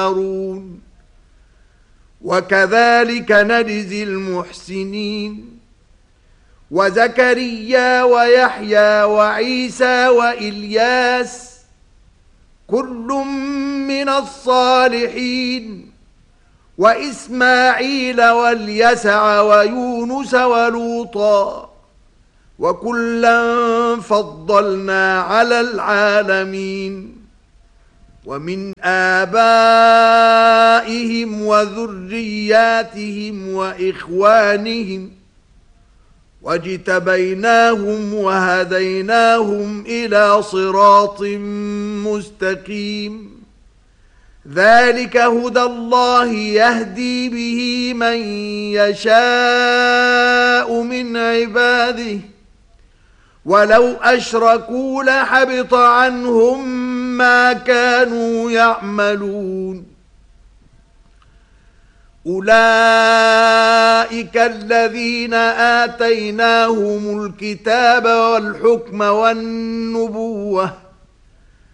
وكذلك نجزي المحسنين. وزكريا ويحيى وعيسى وإلياس كل من الصالحين، وإسماعيل واليسع ويونس ولوطا وكلا فضلنا على العالمين. ومن آبائهم وذرياتهم وإخوانهم واجتبيناهم وهديناهم إلى صراط مستقيم. ذلك هدى الله يهدي به من يشاء من عباده، ولو أشركوا لحبط عنهم ما كانوا يعملون. أولئك الذين آتيناهم الكتاب والحكم والنبوة